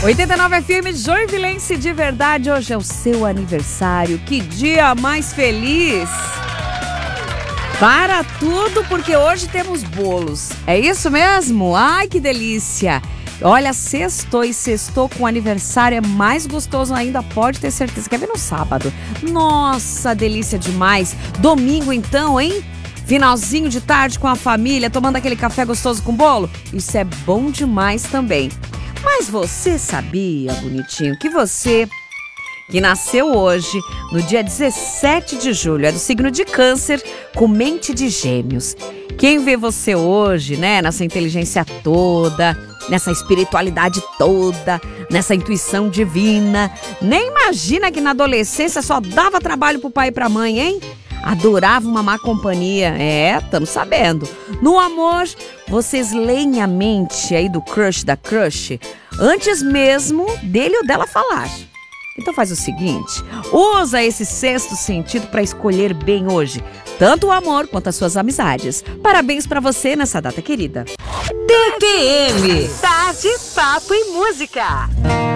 89 FM Joinvilense de verdade, hoje é o seu aniversário, que dia mais feliz! Para tudo, porque hoje temos bolos, é isso mesmo? Ai, que delícia! Olha, sextou e sextou com aniversário é mais gostoso ainda, pode ter certeza. Quer ver no sábado? Nossa, delícia demais! Domingo então, hein? Finalzinho de tarde com a família, tomando aquele café gostoso com bolo? Isso é bom demais também. Mas você sabia, bonitinho, que você, que nasceu hoje, no dia 17 de julho, é do signo de Câncer, com mente de Gêmeos. Quem vê você hoje, né, nessa inteligência toda, nessa espiritualidade toda, nessa intuição divina, nem imagina que na adolescência só dava trabalho pro pai e pra mãe, hein? Adorava uma má companhia, estamos sabendo. No amor, vocês leem a mente aí do crush da crush antes mesmo dele ou dela falar. Então faz o seguinte, usa esse sexto sentido para escolher bem hoje, tanto o amor quanto as suas amizades. Parabéns para você nessa data querida. TPM, Tarde, Papo e Música.